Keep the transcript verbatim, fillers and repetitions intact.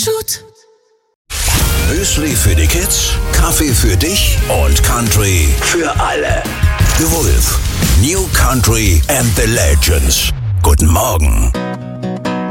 Tschut. Müsli für die Kids, Kaffee für dich und Country für alle. The Wolf, New Country and the Legends. Guten Morgen.